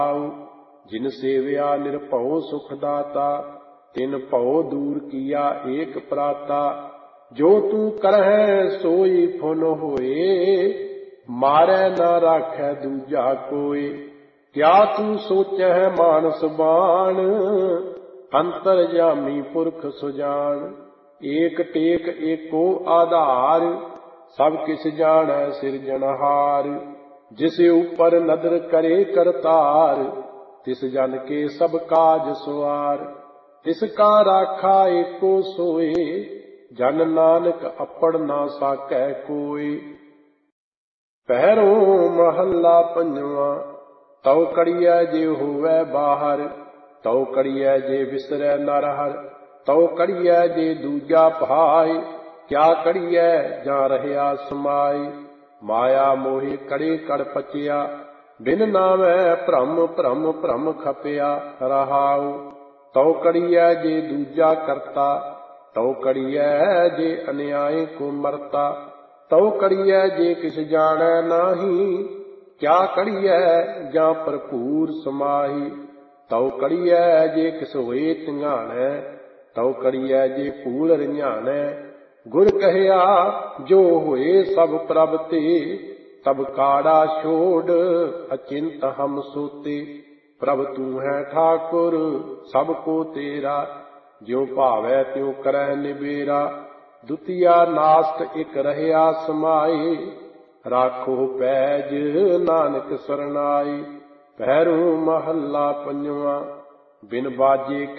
जिन सेव्या निर्भव सुख दाता, तिन भव दूर किया एक प्राता। जो तू करह सोई फुन होए, मारै न राखै दूजा कोई। क्या तू सोचह मानस बाण, अंतरजामी पुरख सुजान। एक टेक एको आधार, सब किस जानै सिरजनहार। जिस ऊपर नदर करे करतार, तिस जन के सब काज सुआर। तिसका राखा एको सोए, जन नानक अपड़ ना साकै कोई। पहरों महला पंजवा, तौ कड़ियै जे होवै बाहर। तौ कड़ियै जे विसरै नर हर, तौ कड़ियै जे दूजा भाई। क्या कड़ियै जां रहया समाई, माया मोहि कड़े कड़ पचिया। बिन नामै भ्रम भ्रम भ्रम खपिया रहाऊ। तौ कड़ियै जे दूजा करता, तौ कड़ियै जे अन्याय को मरता। तौ कड़ियै जे किस जानै नाही, क्या कड़ियै जां भरपूर समाही। तौ कड़ियै जे किस होए धिंगाणै, तौ कड़ियै जे कूल रिझाणै। गुर कहया जो होए सब प्रभ ते, तब काड़ा छोड़ अचिंत हम सोते। प्रभ तू है ठाकुर सबको तेरा, ज्यों भावै त्यों करह निबेरा। दुतिया नासक एक रहया समाए, राखो पैज नानक सरनाई। पहरों महला पंजवा, बिन बाजे